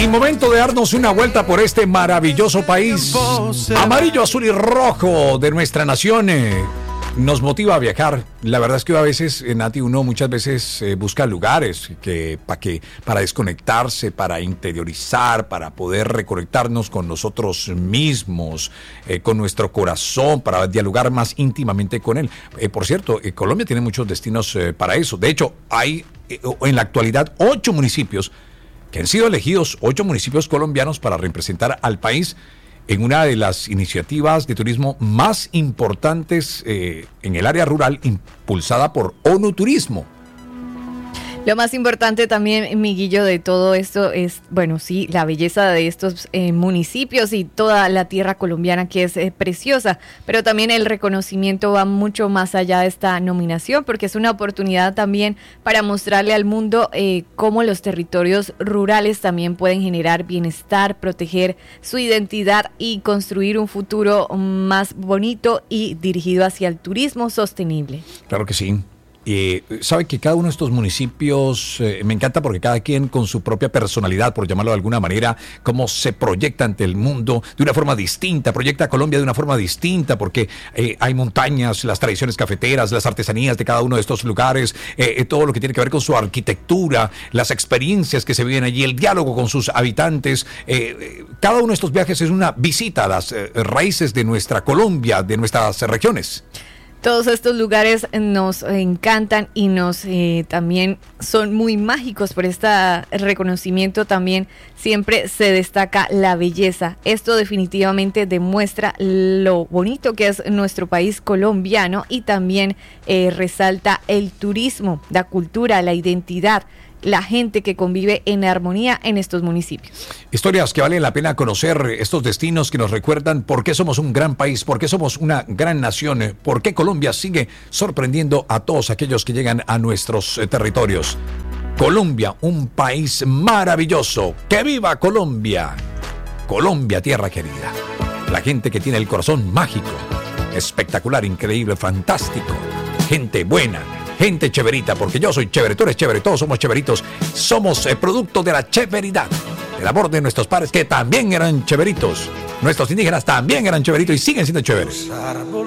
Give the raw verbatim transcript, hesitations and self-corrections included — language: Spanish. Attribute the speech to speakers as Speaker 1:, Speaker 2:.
Speaker 1: Y momento de darnos una vuelta por este maravilloso país amarillo, azul y rojo de nuestra nación. Eh, nos motiva a viajar. La verdad es que a veces, eh, Nati, uno muchas veces eh, busca lugares que, pa que, para desconectarse, para interiorizar, para poder reconectarnos con nosotros mismos, eh, con nuestro corazón, para dialogar más íntimamente con él. Eh, por cierto, eh, Colombia tiene muchos destinos eh, para eso. De hecho, hay eh, en la actualidad ocho municipios que han sido elegidos, ocho municipios colombianos para representar al país en una de las iniciativas de turismo más importantes eh, en el área rural, impulsada por ONU Turismo.
Speaker 2: Lo más importante también, Miguillo, de todo esto es, bueno, sí, la belleza de estos eh, municipios y toda la tierra colombiana, que es eh, preciosa, pero también el reconocimiento va mucho más allá de esta nominación, porque es una oportunidad también para mostrarle al mundo eh, cómo los territorios rurales también pueden generar bienestar, proteger su identidad y construir un futuro más bonito y dirigido hacia el turismo sostenible.
Speaker 1: Claro que sí. Eh, sabe que cada uno de estos municipios eh, me encanta porque cada quien con su propia personalidad, por llamarlo de alguna manera, cómo se proyecta ante el mundo de una forma distinta, proyecta a Colombia de una forma distinta, porque eh, hay montañas, las tradiciones cafeteras, las artesanías de cada uno de estos lugares, eh, eh, todo lo que tiene que ver con su arquitectura, las experiencias que se viven allí, el diálogo con sus habitantes. Eh, eh, cada uno de estos viajes es una visita a las eh, raíces de nuestra Colombia, de nuestras regiones.
Speaker 2: Todos estos lugares nos encantan y nos eh, también son muy mágicos. Por este reconocimiento también siempre se destaca la belleza. Esto definitivamente demuestra lo bonito que es nuestro país colombiano y también eh, resalta el turismo, la cultura, la identidad, la gente que convive en armonía en estos municipios.
Speaker 1: Historias que valen la pena conocer, estos destinos que nos recuerdan por qué somos un gran país, por qué somos una gran nación, por qué Colombia sigue sorprendiendo a todos aquellos que llegan a nuestros eh, territorios. Colombia, un país maravilloso. ¡Que viva Colombia! Colombia, tierra querida. La gente que tiene el corazón mágico, espectacular, increíble, fantástico. Gente buena. Gente chéverita, porque yo soy chévere, tú eres chévere, todos somos chéveritos. Somos el producto de la chéveridad, el amor de nuestros padres que también eran chéveritos. Nuestros indígenas también eran chéveritos y siguen siendo chéveres.